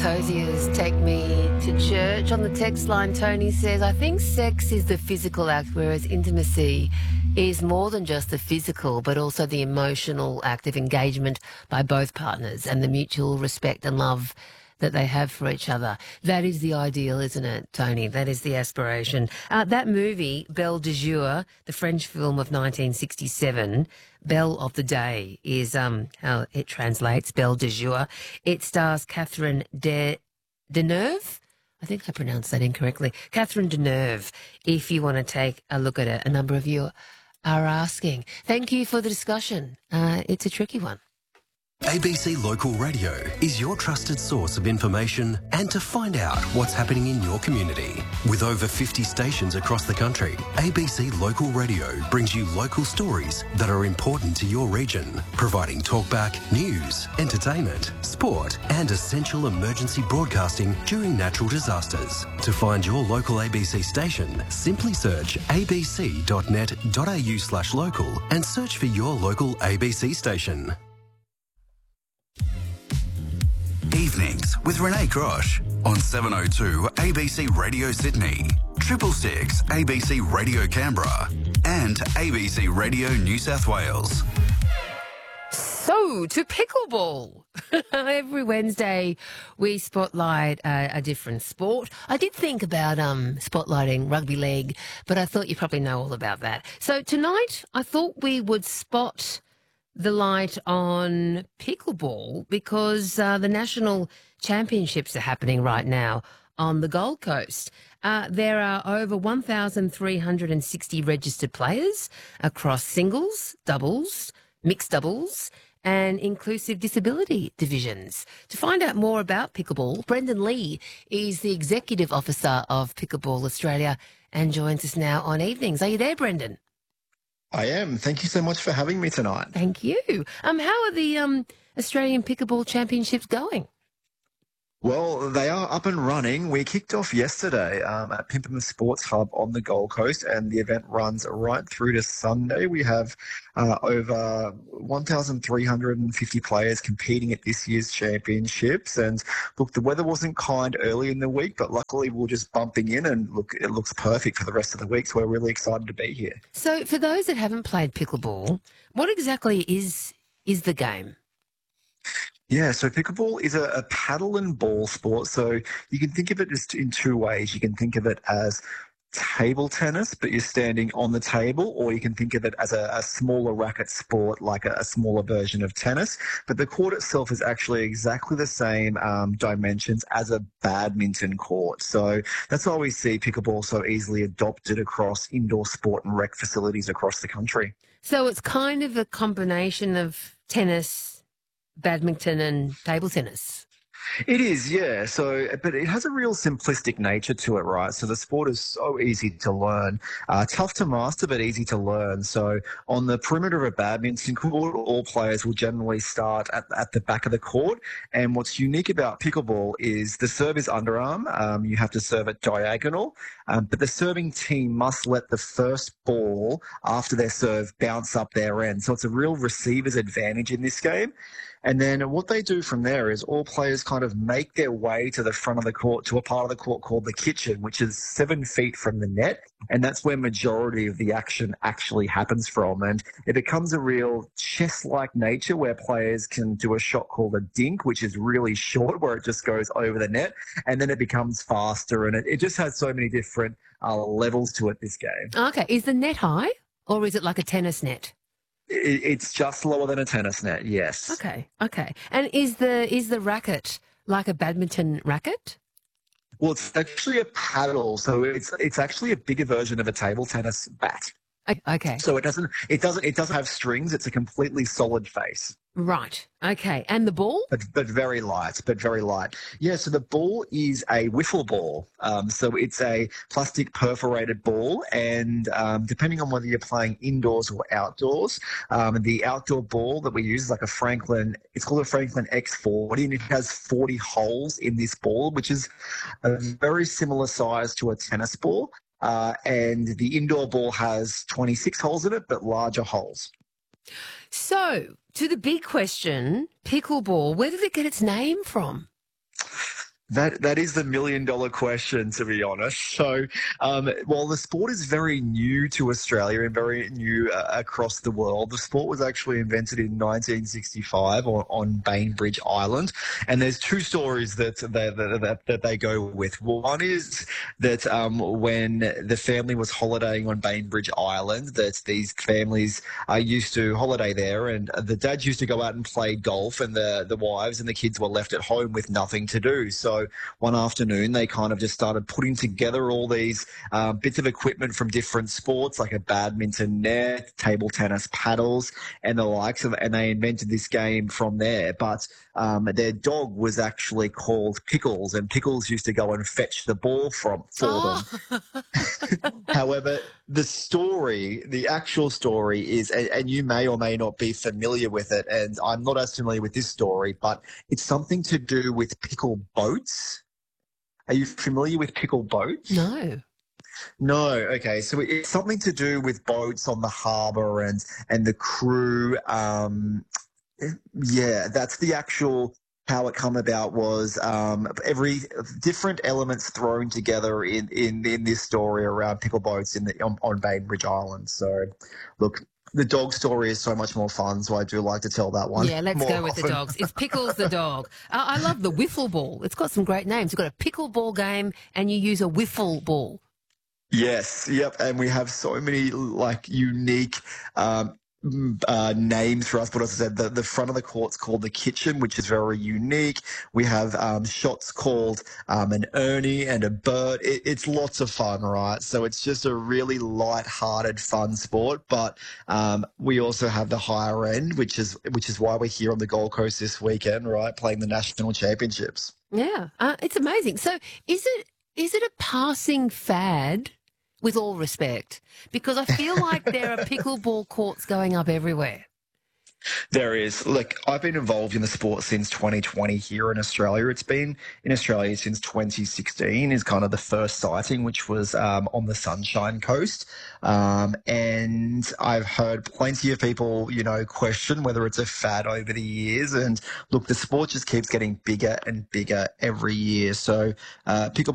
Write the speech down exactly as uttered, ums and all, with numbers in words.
Hosiers Take Me to Church. On the text line, Tony says, I think sex is the physical act, whereas intimacy is more than just the physical, but also the emotional act of engagement by both partners and the mutual respect and love that they have for each other. That is the ideal, isn't it, Tony? That is the aspiration. Uh, that movie, Belle de Jour, the French film of nineteen sixty-seven, Belle of the Day is um, how it translates, Belle de Jour. It stars Catherine de Deneuve. I think I pronounced that incorrectly. Catherine Deneuve, if you want to take a look at it. A number of you are asking. Thank you for the discussion. Uh, it's a tricky one. A B C Local Radio is your trusted source of information and to find out what's happening in your community. With over fifty stations across the country, A B C Local Radio brings you local stories that are important to your region, providing talkback, news, entertainment, sport and essential emergency broadcasting during natural disasters. To find your local A B C station, simply search abc.net.au slash local and search for your local A B C station. Evenings with Renee Grosh on seven oh two A B C Radio Sydney, triple six A B C Radio Canberra and A B C Radio New South Wales. So, to pickleball. Every Wednesday we spotlight uh, a different sport. I did think about um, spotlighting rugby league, but I thought you probably know all about that. So tonight I thought we would spot the light on pickleball because uh, the national championships are happening right now on the Gold Coast. Uh, there are over one thousand three hundred sixty registered players across singles, doubles, mixed doubles and inclusive disability divisions. To find out more about pickleball, Brendan Lee is the Executive Officer of Pickleball Australia and joins us now on Evenings. Are you there, Brendan? I am. Thank you so much for having me tonight. Thank you. Um, how are the um, Australian Pickleball Championships going? Well, they are up and running. We kicked off yesterday um, at Pimpama Sports Hub on the Gold Coast, and the event runs right through to Sunday. We have uh, over one thousand three hundred fifty players competing at this year's championships. And look, the weather wasn't kind early in the week, but luckily we're just bumping in, and look, it looks perfect for the rest of the week. So we're really excited to be here. So, for those that haven't played pickleball, what exactly is is the game? Yeah, so pickleball is a, a paddle and ball sport. So you can think of it just in two ways. You can think of it as table tennis, but you're standing on the table, or you can think of it as a, a smaller racket sport, like a, a smaller version of tennis. But the court itself is actually exactly the same um, dimensions as a badminton court. So that's why we see pickleball so easily adopted across indoor sport and rec facilities across the country. So it's kind of a combination of tennis, badminton and table tennis. It is, yeah. So, but it has a real simplistic nature to it, right? So the sport is so easy to learn, uh, tough to master, but easy to learn. So on the perimeter of a badminton court, all players will generally start at, at the back of the court. And what's unique about pickleball is the serve is underarm. Um, you have to serve it diagonal, um, but the serving team must let the first ball after their serve bounce up their end. So it's a real receiver's advantage in this game. And then what they do from there is all players kind of make their way to the front of the court, to a part of the court called the kitchen, which is seven feet from the net. And that's where majority of the action actually happens from. And it becomes a real chess-like nature where players can do a shot called a dink, which is really short, where it just goes over the net. And then it becomes faster. And it, it just has so many different uh, levels to it, this game. Okay. Is the net high or is it like a tennis net? It's just lower than a tennis net, yes. Okay, okay. And is the is the racket like a badminton racket? Well, it's actually a paddle, so it's it's actually a bigger version of a table tennis bat. Okay. So it doesn't it doesn't it doesn't have strings. It's a completely solid face. Right. Okay. And the ball? But but very light, but very light. Yeah, so the ball is a wiffle ball. Um, so it's a plastic perforated ball, and um, depending on whether you're playing indoors or outdoors, um, the outdoor ball that we use is like a Franklin, it's called a Franklin X forty, and it has forty holes in this ball, which is a very similar size to a tennis ball. Uh, and the indoor ball has twenty-six holes in it, but larger holes. So, to the big question, pickleball, where did it get its name from? That that is the million dollar question, to be honest. So, um, while the sport is very new to Australia and very new uh, across the world, the sport was actually invented in nineteen sixty-five on, on Bainbridge Island. And there's two stories that they, that, that, that they go with. One is that um, when the family was holidaying on Bainbridge Island, that these families uh, used to holiday there, and the dads used to go out and play golf, and the the wives and the kids were left at home with nothing to do. So one afternoon, they kind of just started putting together all these uh, bits of equipment from different sports, like a badminton net, table tennis paddles, and the likes of, and they invented this game from there. But um, their dog was actually called Pickles, and Pickles used to go and fetch the ball from for Oh. them. However, the story, the actual story is, and, and you may or may not be familiar with it, and I'm not as familiar with this story, but it's something to do with pickle boats. Are you familiar with pickle boats? No. No. Okay. So it's something to do with boats on the harbour and and the crew. Um, yeah, that's the actual how it come about was um, every different elements thrown together in, in, in this story around pickle boats in the on, on Bainbridge Island. So, look, the dog story is so much more fun, so I do like to tell that one. Yeah, let's more go with the often. dogs. It's Pickles the dog. Uh, I love the wiffle ball. It's got some great names. You've got a pickle ball game and you use a wiffle ball. Yes, yep, and we have so many like unique um, m- uh, names for us. But as I said, the, the front of the court's called the kitchen, which is very unique. We have um, shots called um, an Ernie and a Bert. It, it's lots of fun, right? So it's just a really light-hearted, fun sport. But um, we also have the higher end, which is which is why we're here on the Gold Coast this weekend, right, playing the national championships. Yeah, uh, it's amazing. So is it is it a passing fad, with all respect? Because I feel like there are pickleball courts going up everywhere. There is. Look, I've been involved in the sport since twenty twenty here in Australia. It's been in Australia since twenty sixteen is kind of the first sighting, which was um, on the Sunshine Coast. Um, and I've heard plenty of people, you know, question whether it's a fad over the years. And look, the sport just keeps getting bigger and bigger every year. So uh, pickleball